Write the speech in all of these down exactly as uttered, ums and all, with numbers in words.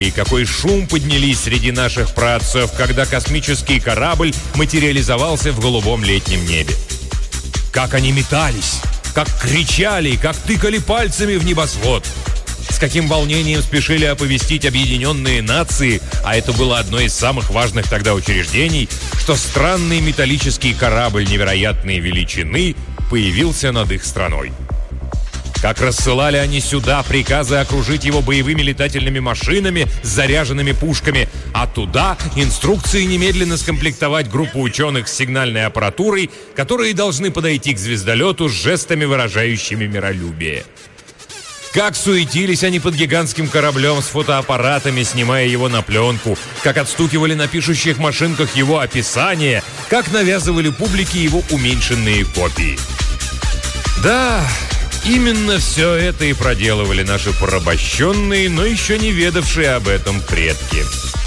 И какой шум поднялись среди наших праотцов, когда космический корабль материализовался в голубом летнем небе. Как они метались, как кричали, как тыкали пальцами в небосвод. С каким волнением спешили оповестить объединенные нации, а это было одно из самых важных тогда учреждений, что странный металлический корабль невероятной величины появился над их страной. Как рассылали они сюда приказы окружить его боевыми летательными машинами с заряженными пушками, а туда инструкции немедленно скомплектовать группу ученых с сигнальной аппаратурой, которые должны подойти к звездолету с жестами, выражающими миролюбие. Как суетились они под гигантским кораблем с фотоаппаратами, снимая его на пленку, как отстукивали на пишущих машинках его описание, как навязывали публике его уменьшенные копии. Да... Именно все это и проделывали наши порабощенные, но еще не ведавшие об этом предки.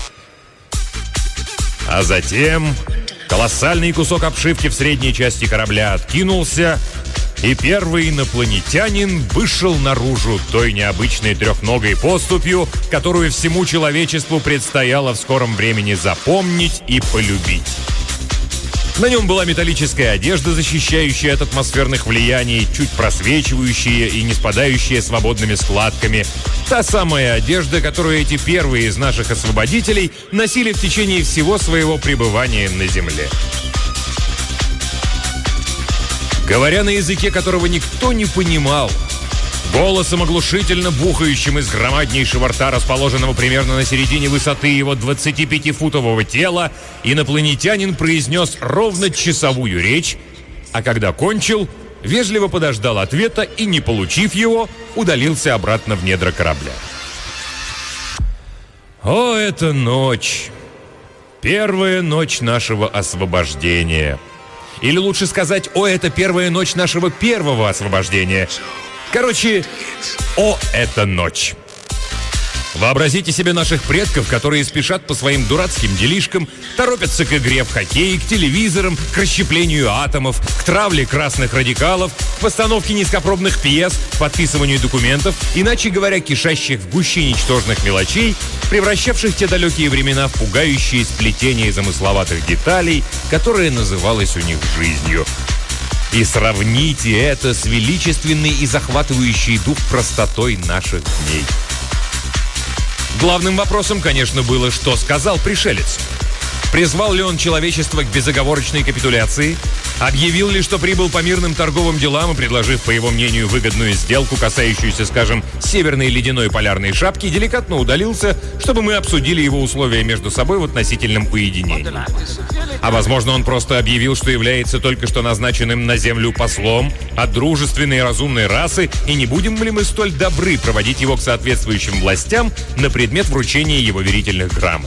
А затем колоссальный кусок обшивки в средней части корабля откинулся, и первый инопланетянин вышел наружу той необычной трехногой поступью, которую всему человечеству предстояло в скором времени запомнить и полюбить. На нем была металлическая одежда, защищающая от атмосферных влияний, чуть просвечивающая и не спадающая свободными складками. Та самая одежда, которую эти первые из наших освободителей носили в течение всего своего пребывания на Земле. Говоря на языке, которого никто не понимал, голосом оглушительно бухающим из громаднейшего рта, расположенного примерно на середине высоты его двадцатипятифутового тела, инопланетянин произнес ровно часовую речь, а когда кончил, вежливо подождал ответа и, не получив его, удалился обратно в недра корабля. О, это ночь! Первая ночь нашего освобождения. Или лучше сказать, о, это первая ночь нашего первого освобождения. Короче, о, это ночь. Вообразите себе наших предков, которые спешат по своим дурацким делишкам, торопятся к игре в хоккей, к телевизорам, к расщеплению атомов, к травле красных радикалов, к постановке низкопробных пьес, к подписыванию документов, иначе говоря, кишащих в гуще ничтожных мелочей, превращавших те далекие времена в пугающие сплетения замысловатых деталей, которое называлось у них жизнью. И сравните это с величественной и захватывающей дух простотой наших дней. Главным вопросом, конечно, было, что сказал пришелец. Призвал ли он человечество к безоговорочной капитуляции? Объявил ли, что прибыл по мирным торговым делам и, предложив, по его мнению, выгодную сделку, касающуюся, скажем, северной ледяной полярной шапки, деликатно удалился, чтобы мы обсудили его условия между собой в относительном уединении? А возможно, он просто объявил, что является только что назначенным на Землю послом от дружественной и разумной расы, и не будем ли мы столь добры проводить его к соответствующим властям на предмет вручения его верительных грамот?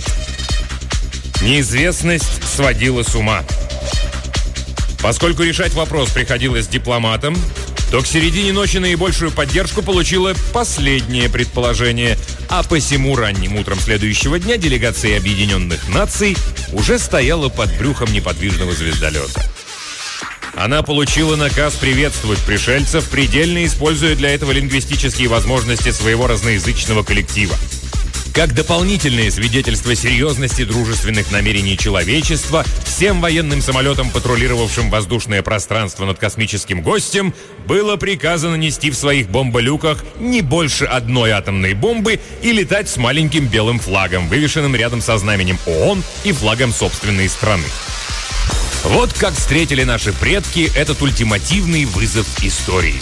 Неизвестность сводила с ума. Поскольку решать вопрос приходилось дипломатам, то к середине ночи наибольшую поддержку получило последнее предположение, а посему ранним утром следующего дня делегация Объединенных Наций уже стояла под брюхом неподвижного звездолета. Она получила наказ приветствовать пришельцев, предельно используя для этого лингвистические возможности своего разноязычного коллектива. Как дополнительное свидетельство серьезности дружественных намерений человечества, всем военным самолетам, патрулировавшим воздушное пространство над космическим гостем, было приказано нести в своих бомболюках не больше одной атомной бомбы и летать с маленьким белым флагом, вывешенным рядом со знаменем ООН и флагом собственной страны. Вот как встретили наши предки этот ультимативный вызов истории.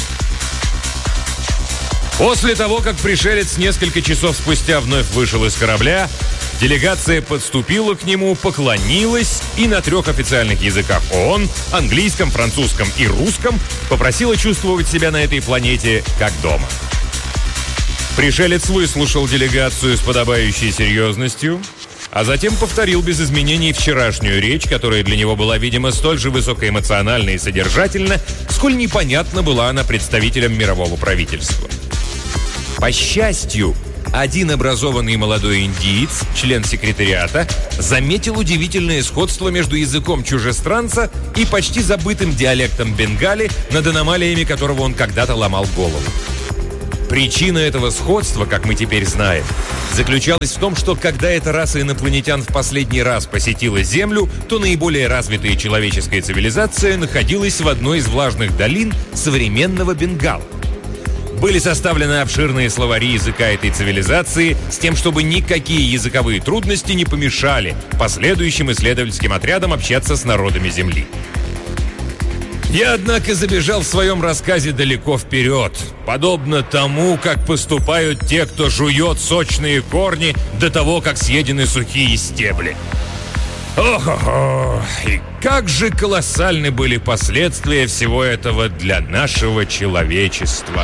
После того, как пришелец несколько часов спустя вновь вышел из корабля, делегация подступила к нему, поклонилась и на трех официальных языках ООН, английском, французском и русском, попросила чувствовать себя на этой планете как дома. Пришелец выслушал делегацию с подобающей серьезностью, а затем повторил без изменений вчерашнюю речь, которая для него была, видимо, столь же высокоэмоциональна и содержательна, сколь непонятна была она представителям мирового правительства. По счастью, один образованный молодой индиец, член секретариата, заметил удивительное сходство между языком чужестранца и почти забытым диалектом бенгали, над аномалиями которого он когда-то ломал голову. Причина этого сходства, как мы теперь знаем, заключалась в том, что когда эта раса инопланетян в последний раз посетила Землю, то наиболее развитая человеческая цивилизация находилась в одной из влажных долин современного Бенгала. Были составлены обширные словари языка этой цивилизации с тем, чтобы никакие языковые трудности не помешали последующим исследовательским отрядам общаться с народами Земли. Я, однако, забежал в своем рассказе далеко вперед, подобно тому, как поступают те, кто жует сочные корни до того, как съедены сухие стебли. Ох-охо! И как же колоссальны были последствия всего этого для нашего человечества!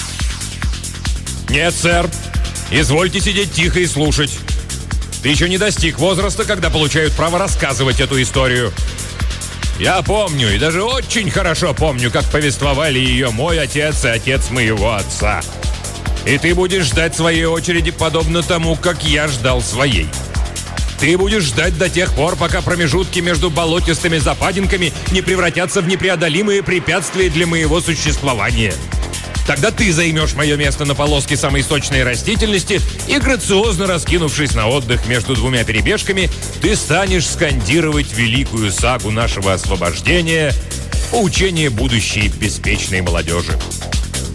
Нет, сэр, извольте сидеть тихо и слушать. Ты еще не достиг возраста, когда получают право рассказывать эту историю. Я помню, и даже очень хорошо помню, как повествовали ее мой отец и отец моего отца. И ты будешь ждать своей очереди, подобно тому, как я ждал своей. Ты будешь ждать до тех пор, пока промежутки между болотистыми западинками не превратятся в непреодолимые препятствия для моего существования. Тогда ты займешь мое место на полоске самой сочной растительности и, грациозно раскинувшись на отдых между двумя перебежками, ты станешь скандировать великую сагу нашего освобождения, поучение будущей беспечной молодежи.